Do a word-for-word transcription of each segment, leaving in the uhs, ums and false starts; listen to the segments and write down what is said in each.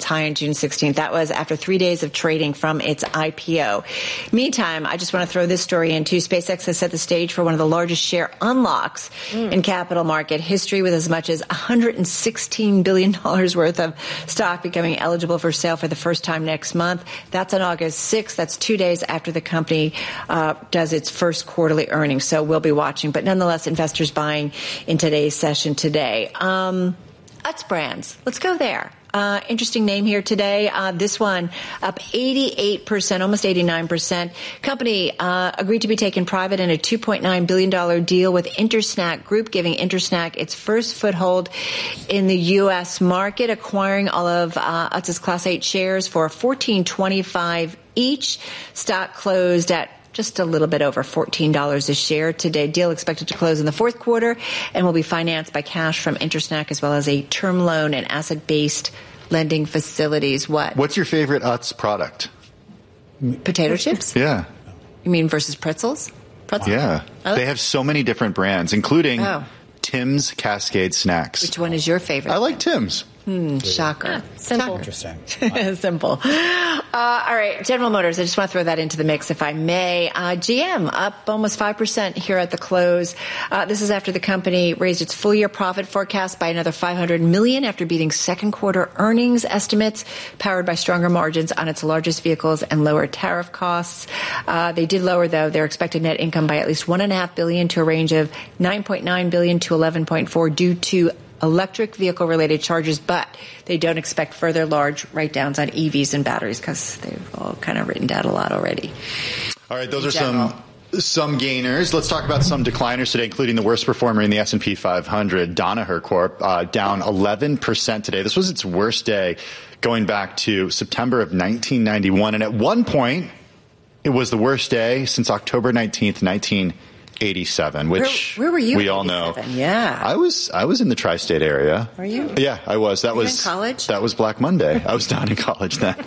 high on June sixteenth. That was after three days of trading from its I P O. Meantime, I just want to throw this story in too. SpaceX has set the stage for one of the largest share unlocks mm. in capital market history, with as much as one hundred sixteen billion dollars worth of stock becoming eligible for sale for the first time next month. That's on August sixth. That's two days after the company uh, does its first quarterly earnings. So we'll be watching. But nonetheless, investors buying in today's session today. Um, Utz Brands. Let's go there. Uh, interesting name here today. Uh, this one up eighty-eight percent, almost eighty-nine percent. Company uh, agreed to be taken private in a two point nine billion dollars deal with Intersnack Group, giving Intersnack its first foothold in the U S market, acquiring all of uh, Utz's Class eight shares for fourteen twenty-five each. Stock closed at just a little bit over fourteen dollars a share today. Deal expected to close in the fourth quarter and will be financed by cash from Intersnack as well as a term loan and asset-based lending facilities. What? What's your favorite Utz product? Potato chips? Yeah. You mean versus pretzels? Pretzels? Yeah. Oh. They have so many different brands, including oh. Tim's Cascade Snacks. Which one is your favorite? I like Tim's. Hmm, shocker. Yeah, simple. Shocker. Interesting. Simple. Uh, all right. General Motors, I just want to throw that into the mix, if I may. Uh, G M up almost five percent here at the close. Uh, this is after the company raised its full-year profit forecast by another five hundred million dollars after beating second quarter earnings estimates, powered by stronger margins on its largest vehicles and lower tariff costs. Uh, they did lower, though, their expected net income by at least one point five billion dollars to a range of nine point nine billion dollars to eleven point four due to electric vehicle-related charges, but they don't expect further large write-downs on E Vs and batteries because they've all kind of written down a lot already. All right, those are some some gainers. Let's talk about some decliners today, including the worst performer in the S and P five hundred, Danaher Corp, uh, down eleven percent today. This was its worst day going back to September of nineteen ninety-one, and at one point, it was the worst day since October nineteenth, nineteen eighty-seven, which where, where were you we all know. Yeah, I was I was in the tri-state area. Were you? Yeah, I was. That were was you in college. That was Black Monday. I was down in college then.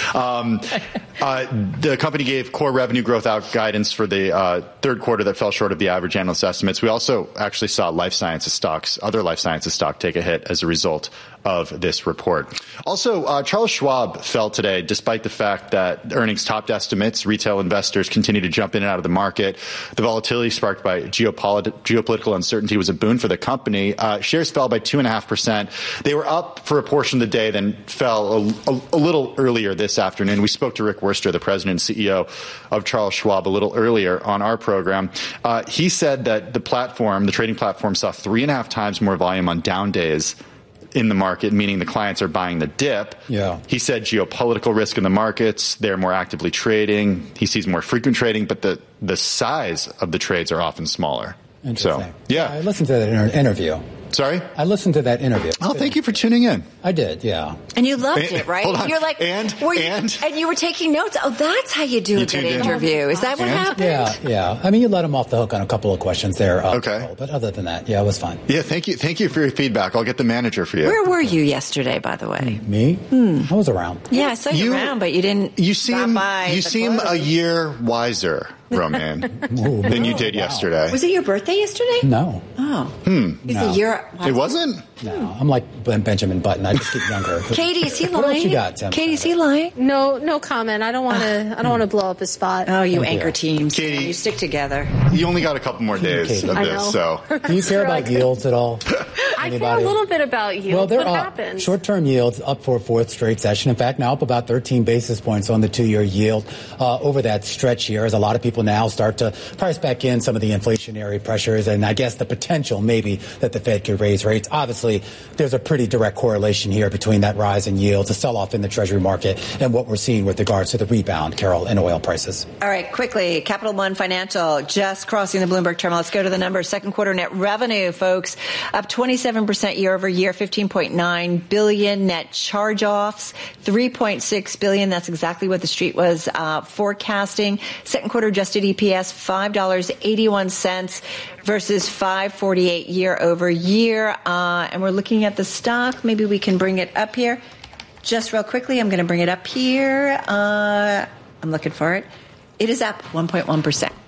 Um, uh, the company gave core revenue growth out guidance for the uh, third quarter that fell short of the average analyst estimates. We also actually saw life sciences stocks, other life sciences stock, take a hit as a result of this report. Also, uh, Charles Schwab fell today, despite the fact that earnings topped estimates. Retail investors continue to jump in and out of the market. The volatility sparked by geopolit- geopolitical uncertainty was a boon for the company. Uh, shares fell by two and a half percent. They were up for a portion of the day, then fell a, a, a little earlier this afternoon. We spoke to Rick Wurster, the president and C E O of Charles Schwab, a little earlier on our program. Uh, he said that the platform, the trading platform, saw three and a half times more volume on down days in the market, meaning the clients are buying the dip. Yeah. He said geopolitical risk in the markets, they're more actively trading. He sees more frequent trading, but the, the size of the trades are often smaller. Interesting. So, yeah. I listened to that inter- interview. Sorry? I listened to that interview. Oh, thank you for tuning in. I did, yeah. And you loved And- it, right? hold on. You're like, And- were you, and- and you were taking notes. Oh, that's how you do You a good tuned in. interview. Is that what And? happened? Yeah, yeah. I mean, you let him off the hook on a couple of questions there. Uh, Okay. But other than that, yeah, it was fun. Yeah, thank you. Thank you for your feedback. I'll get the manager for you. Where were you yesterday, by the way? Me? Hmm. I was around. Yeah, I saw you, You- around, but you didn't. You stop seem by you the seem close. a year wiser, Romaine, Ooh, than you wow. did yesterday. Was it your birthday yesterday? No, Oh, Hmm. it's No. a year. It wasn't? no. I'm like Ben- Benjamin Button. I just get younger. Katie, is he What lying? else you got, Tim? Katie, is he lying? No, no comment. I don't want to. I don't want to blow up his spot. Oh, you Thank anchor you. teams. Katie. You stick together. You only got a couple more days Katie. of I this, know. so. Do you care about yields at all? I care Anybody? a little bit about you. Well, they're what up. happened? Short-term yields up for a fourth straight session. In fact, now up about thirteen basis points on the two-year yield uh, over that stretch here, as a lot of people now start to price back in some of the inflationary pressures and I guess the potential maybe that the Fed could raise rates. Obviously, there's a pretty direct correlation here between that rise in yields, a sell-off in the Treasury market, and what we're seeing with regards to the rebound, Carol, in oil prices. All right, quickly, Capital One Financial just crossing the Bloomberg terminal. Let's go to the numbers. Second quarter net revenue, folks, up twenty-seven percent year over year, fifteen point nine billion dollars. Net charge-offs, three point six billion dollars. That's exactly what the street was uh, forecasting. Second quarter adjusted E P S, five dollars and eighty-one cents versus five dollars and forty-eight cents year over year. Uh, and we're looking at the stock. Maybe we can bring it up here. Just real quickly, I'm going to bring it up here. Uh, I'm looking for it. It is up one point one percent.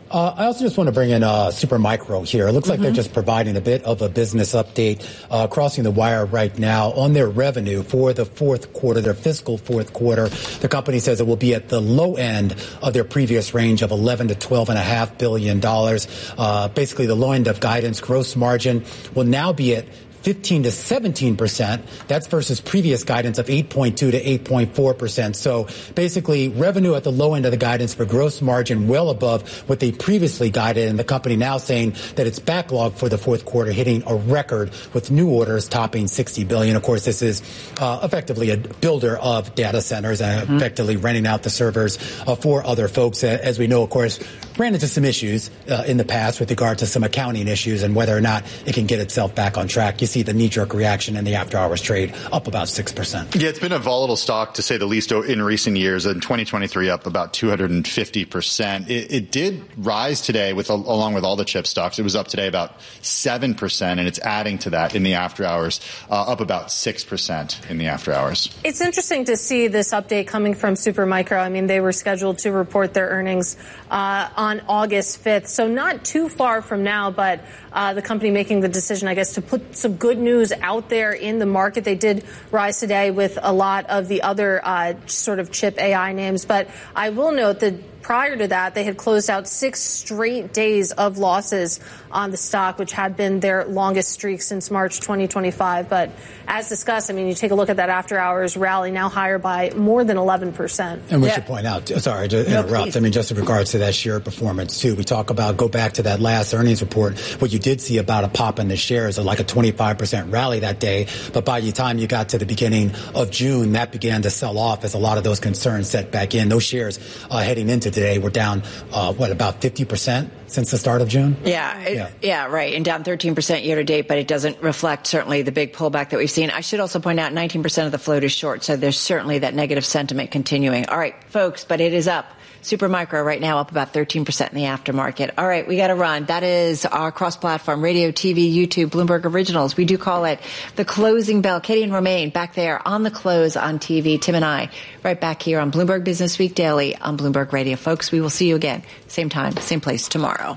Uh, I also just want to bring in uh, Supermicro here. It looks like mm-hmm. they're just providing a bit of a business update, uh, crossing the wire right now on their revenue for the fourth quarter, their fiscal fourth quarter. The company says it will be at the low end of their previous range of eleven to twelve and a half billion dollars. Uh, basically, the low end of guidance gross margin will now be at fifteen to seventeen percent. That's versus previous guidance of eight point two to eight point four percent. So basically, revenue at the low end of the guidance for gross margin well above what they previously guided, and the company now saying that its backlog for the fourth quarter hitting a record with new orders topping sixty billion dollars. Of course, this is uh, effectively a builder of data centers and mm-hmm. effectively renting out the servers uh, for other folks. Uh, as we know, of course, ran into some issues uh, in the past with regard to some accounting issues and whether or not it can get itself back on track. You see the knee-jerk reaction in the after-hours trade up about six percent. Yeah, it's been a volatile stock, to say the least, in recent years. In twenty twenty-three, up about two hundred fifty percent. It, it did rise today, with along with all the chip stocks. It was up today about seven percent, and it's adding to that in the after-hours, uh, up about six percent in the after-hours. It's interesting to see this update coming from Supermicro. I mean, they were scheduled to report their earnings uh, on August fifth, so not too far from now, but uh, the company making the decision, I guess, to put some good news out there in the market. They did rise today with a lot of the other uh, sort of chip A I names, but I will note that prior to that, they had closed out six straight days of losses on the stock, which had been their longest streak since March twenty twenty-five. But as discussed, I mean, you take a look at that after-hours rally, now higher by more than eleven percent. And we yeah. should point out, sorry to interrupt, no, I mean, just in regards to that share performance, too, we talk about, go back to that last earnings report, what you did see about a pop in the shares, like a twenty-five percent rally that day. But by the time you got to the beginning of June, that began to sell off as a lot of those concerns set back in. Those shares uh, heading into today were down, uh, what, about fifty percent since the start of June? Yeah, it, yeah, yeah, right. And down thirteen percent year to date, but it doesn't reflect certainly the big pullback that we've seen. I should also point out nineteen percent of the float is short, so there's certainly that negative sentiment continuing. All right, folks, but it is up. Supermicro right now up about thirteen percent in the aftermarket. All right, we got to run. That is our cross-platform radio, T V, YouTube, Bloomberg Originals. We do call it the closing bell. Katie and Romaine back there on the close on T V. Tim and I right back here on Bloomberg Business Week Daily on Bloomberg Radio. Folks, we will see you again, same time, same place tomorrow.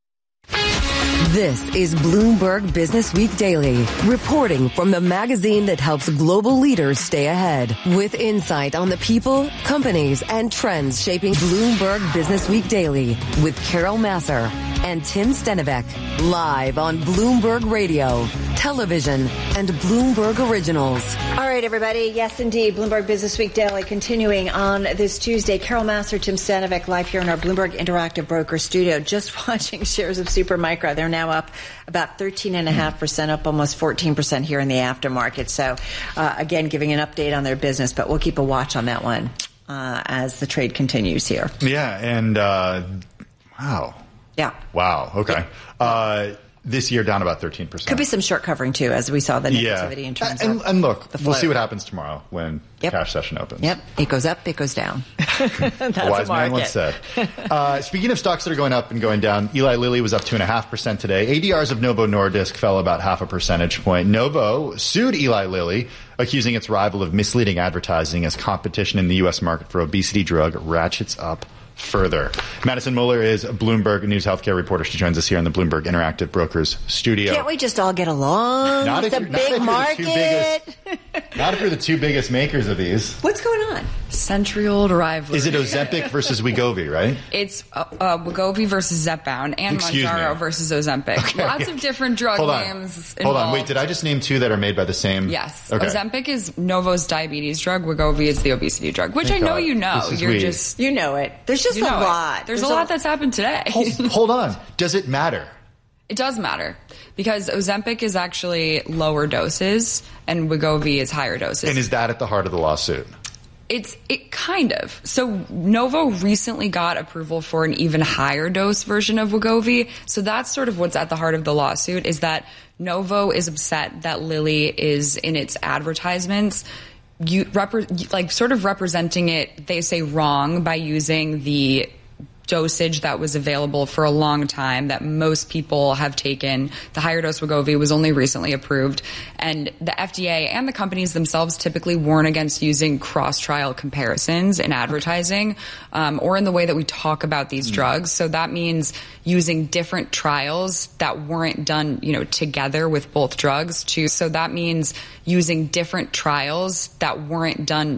This is Bloomberg Business Week Daily, reporting from the magazine that helps global leaders stay ahead, with insight on the people, companies, and trends shaping Bloomberg Business Week Daily with Carol Massar and Tim Stenovec, live on Bloomberg Radio, television, and Bloomberg Originals. All right, everybody. Yes, indeed. Bloomberg Business Week Daily continuing on this Tuesday. Carol Massar, Tim Stenovec, live here in our Bloomberg Interactive Broker Studio. Just watching shares of Supermicro. They're now up about thirteen point five percent, up almost fourteen percent here in the aftermarket. So, uh, again, giving an update on their business, but we'll keep a watch on that one uh, as the trade continues here. Yeah, and uh, wow. Yeah. Wow. Okay. Yeah. Uh, this year down about thirteen percent. Could be some short covering, too, as we saw the negativity yeah. in terms and, of And look, the we'll float. see what happens tomorrow when yep. cash session opens. Yep. It goes up, it goes down. That's a wise man once said. Uh, speaking of stocks that are going up and going down, Eli Lilly was up two point five percent today. A D Rs of Novo Nordisk fell about half a percentage point. Novo sued Eli Lilly, accusing its rival of misleading advertising as competition in the U S market for obesity drug ratchets up further. Madison Mueller is a Bloomberg News healthcare reporter. She joins us here in the Bloomberg Interactive Brokers studio. Can't we just all get along? Not it's if a you're, big not if you're market. the two biggest, not if you're the two biggest makers of these. What's going on? Century-old rivalry. Is it Ozempic versus Wegovy, right? It's uh, uh, Wegovy versus Zepbound and Excuse Mounjaro me. versus Ozempic. Okay. Lots of different drug Hold on. names involved. Hold on. Wait, did I just name two that are made by the same? Yes. Okay. Ozempic is Novo's diabetes drug. Wegovy is the obesity drug, which Thank I know God. you know. This is You're weird. just... You know it. There's just you a know it. lot. There's, There's a lot that's happened today. Hold, hold on. Does it matter? It does matter because Ozempic is actually lower doses and Wegovy is higher doses. And is that at the heart of the lawsuit? It's it kind of. So Novo recently got approval for an even higher dose version of Wegovy. So that's sort of what's at the heart of the lawsuit, is that Novo is upset that Lilly is in its advertisements you repre- like sort of representing it, they say, wrong by using the dosage that was available for a long time that most people have taken. The higher dose Wegovy was only recently approved, and the F D A and the companies themselves typically warn against using cross-trial comparisons in advertising um, or in the way that we talk about these mm. drugs. So that means using different trials that weren't done, you know, together with both drugs. To so that means using different trials that weren't done